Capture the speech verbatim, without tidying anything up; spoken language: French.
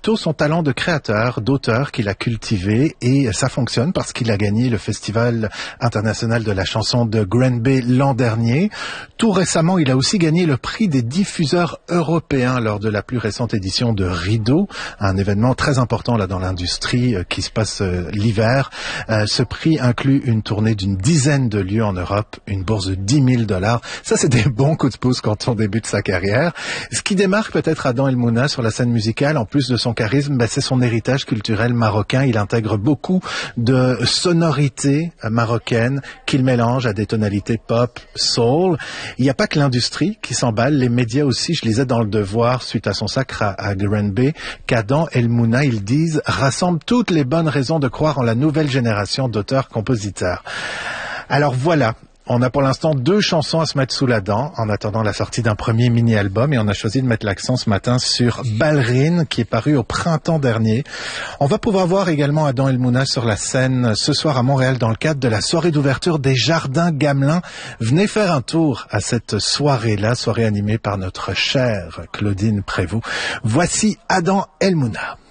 plutôt son talent de créateur, d'auteur qu'il a cultivé, et ça fonctionne parce qu'il a gagné le Festival international de la chanson de Granby l'an dernier. Tout récemment, il a aussi gagné le prix des diffuseurs européens lors de la plus récente édition de Rideau, un événement très important là dans l'industrie euh, qui se passe euh, l'hiver. Euh, ce prix inclut une tournée d'une dizaine de lieux en Europe, une bourse de dix mille dollars. Ça, c'est des bons coups de pouce quand on débute sa carrière. Ce qui démarque peut-être Adam El Mouna sur la scène musicale, en plus de son charisme, ben, c'est son héritage culturel marocain. Il intègre beaucoup de sonorités marocaines qu'il mélange à des tonalités pop, soul. Il n'y a pas que l'industrie qui s'emballe, les médias aussi. Je lisais dans Le Devoir, suite à son sacre à, à Granby, qu'Adam El Mouna, ils disent, rassemble toutes les bonnes raisons de croire en la nouvelle génération d'auteurs-compositeurs. Alors voilà. On a pour l'instant deux chansons à se mettre sous la dent en attendant la sortie d'un premier mini-album, et on a choisi de mettre l'accent ce matin sur Ballerine qui est paru au printemps dernier. On va pouvoir voir également Adam El Mouna sur la scène ce soir à Montréal dans le cadre de la soirée d'ouverture des Jardins Gamelin. Venez faire un tour à cette soirée-là, soirée animée par notre chère Claudine Prévost. Voici Adam El Mouna.